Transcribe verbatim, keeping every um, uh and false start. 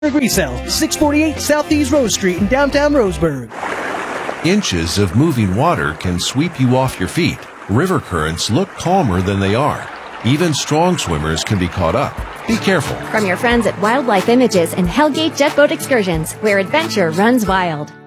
Resale, six forty-eight Southeast Rose Street in downtown Roseburg. Inches of moving water can sweep you off your feet. River currents look calmer than they are. Even strong swimmers can be caught up. Be careful. From your friends at Wildlife Images and Hellgate Jet Boat Excursions, where adventure runs wild.